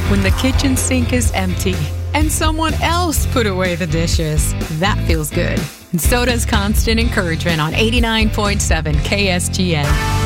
when the kitchen sink is empty and someone else put away the dishes. That feels good. And so does constant encouragement on 89.7 KSGN.